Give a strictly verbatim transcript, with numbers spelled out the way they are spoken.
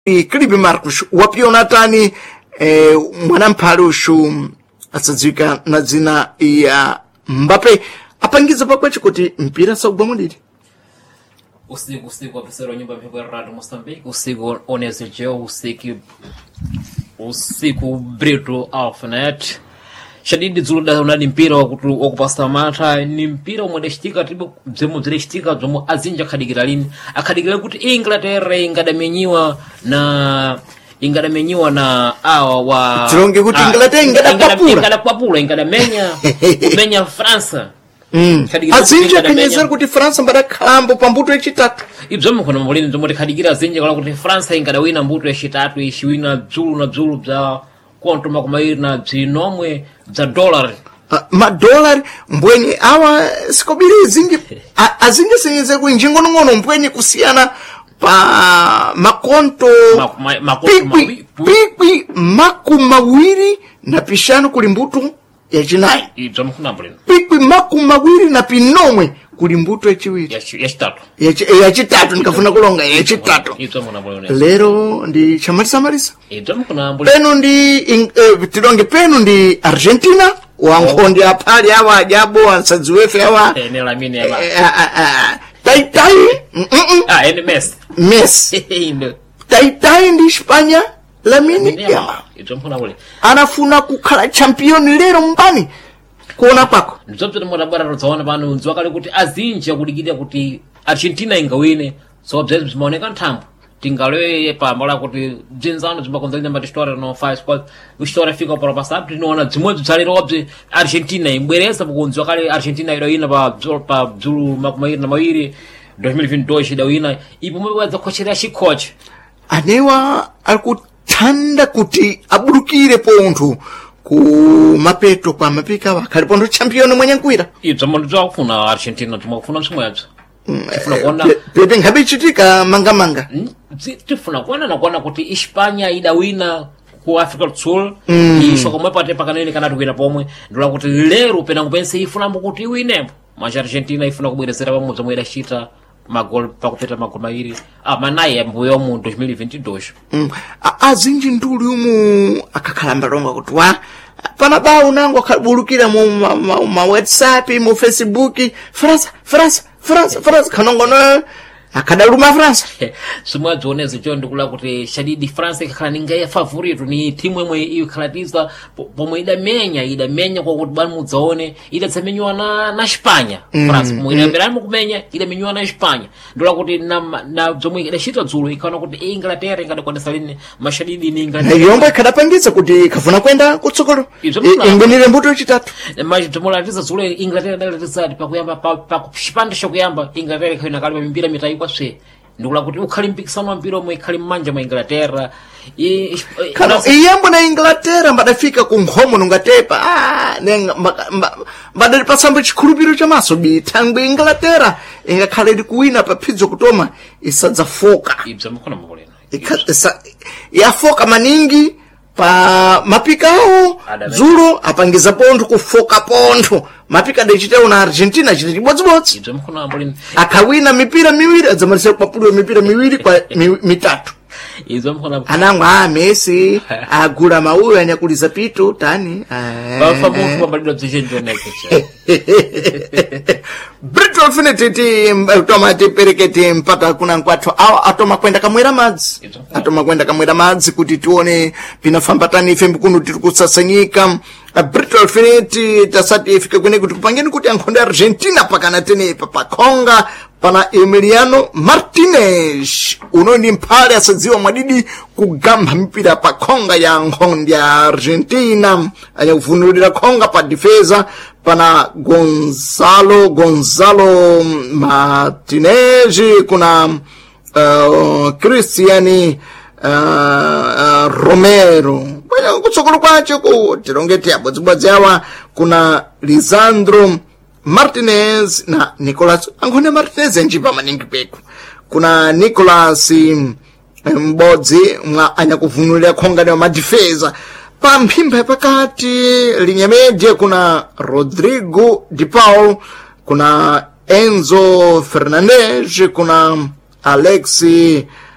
Kilibe Marcos wapiona tani eh, mwanamphale ushu asadziwika na dzina ya Mbappe apangiza pakwechi kuti mpira sagwa mudidi usiku usiku wapisero nyumba mpiko ya Radio Mozambique usiku oneze cheo usiku usiku Brito Alphanet shadidi zuluda unani mpira wakupasta mata ni mpira umwedeshtika tibo zemu zileshtika zomu azinja kadigira lini akadigira kuti Inglaterra ingadamenyiwa na ingadamenyiwa na awa wa Tironge kuti Inglaterra ingadapapula ingadapapula ingadamenya kumenya Fransa Mm. Azinja kenyezera kuti France mbada khambo pambuto yachitatu ibzomu kono mulini zomwe khadigira azinja kana kuti France ingadawina mbuto yachitatu ishiwina dzulu na dzulu bza konto makumairi na dzinomwe za dollar uh, ma dollar mbwenye awa sikobiri zingi azinja senyeze ku njingo ngono mbwenye kusiyana pa makonto pikwi pikwi makumawiri na pishano kuli mbuto ya chinayi ibzomu kuna mulini pikwi makumawiri na pinomwe kuli mbuto yachiwiri yachitatu yachitatu nikafuna kulonga yachitatu ibzomu kuna mulini lero ndi chamalisa malisa ibzomu kuna mulini penu ndi uh, tilonge penu ndi Argentina wankondi apali awa ajabo ansadziwefe awa ene lamini ya tai tai ah ene Messi Messi tai tai ndi Espanya Lamine Yamal ibzomu kuna mulini anafuna kukhala champion lero mbani kuona pako nzopto mwadabara rozaona pano nzwakale kuti azinja kulikidya kuti Argentina ingawine so bzezi zimaoneka nthambo tingaloye pambola kuti bzinzano zimakonzalina mati história no faz qual história fica para passar tinoona dzimodzi dzalero obzi Argentina imbweresa pakunzwa kale Argentina idawina pa pa dzulu makumairi na mawiri dois mil e vinte e dois idawina ipo mwewadza khochera chikhoche anewa alikuthanda kuti abulukire pontho ku mapeto kwa mapika wakhali pontho champion mwenye nkwira ibzo mwanzo kufuna Argentina tumafuna msimwedzo tifuna kuona pepe ngabe chitika manga manga tifuna kuona na kuona kuti Espanya idawina ku Africa do Sul isho komwe pate pakanene kana tukwira pomwe ndola kuti lero pena kupense ifuna kuti iwine manja Argentina ifuna kubwerezera pamodzi omwe idachita magol pakupeta magol mairi amanayi mbuyo mu dois mil e vinte e dois mm. azinji nduli umu akakhala mbalonga kuti wa pana ba unango akabulukira mu ma, ma, ma WhatsApp mu Facebook France France France France kanongono akadaluma France simwa dzoneze cho ndikula kuti shadidi France ikakhala ninga ya favorite ni timu imwe ikhalatiza pomwe idamenya idamenya kwa kuti bani mudzaone idatsamenywa na na Espanya mm, France pomwe mm. idamberani kumenya idamenywa na Espanya ndola kuti na na zomwe idashita dzulu ikana kuti Inglaterra ingadakwanisa lini mashadidi ni Inglaterra yomba ikadapangitsa kuti kafuna kwenda kutsogolo ingwenire mbuto yachitatu maji tumolatiza dzulu Inglaterra dalatiza pakuyamba pa kushipanda shokuyamba Inglaterra ikhaina kali mpira mitai kwase ndikula kuti ukhali mpikisano wa mpira omwe ikhali mmanja mwa Inglaterra kana iyembo na Inglaterra mbadafika ku nkhomo nungatepa ah nenga mbadali pasambo chikhulupiriro chamaso bitangwe Inglaterra ingakhale likuwina paphidzo kutoma isadzafoka ibzamukona makoleno yafoka maningi pa mapikao dzulo apangiza pontho kufoka pontho mapika dechiteo na Argentina chiti chibodzibodzi ibzamukona makoleno akawina mipira miwiri adzamalisa kupapulwa mipira miwiri kwa mi, mitatu ibzamukona anangu ah Messi agula mauyo anyakuliza pito tani bafa mufu kwambalido dzichenjo nekeche Brito Alphanet tomati pereketi mpata kuna nkwatho awa atoma kwenda kamwera madzi atoma kwenda kamwera madzi kuti tione pinafamba tani ife mbikuno tiri kusasanyika Brito Alphanet tasati ifike kwene kuti kupangeni kuti ankhonde Argentina pakana tene pakonga pana Emiliano Martinez uno ndi mphale asadziwa mwadidi kugamba mpira pa konga ya nkhondi ya Argentina anyakuvunulira konga pa defesa pana Gonzalo Gonzalo Martinez kuna uh, Cristiani uh, uh, Romero bwana kutsogolo kwacho ku tirongeti abodzibodzi awa kuna Lisandro Martinez na Nicolas ankhone Martinez njipa maningi peku kuna Nicolas mbodzi mwa anyakuvunulira khonga ne madifesa pa mphimba pakati linyamedye kuna Rodrigo de Paul kuna Enzo Fernandez kuna Alexi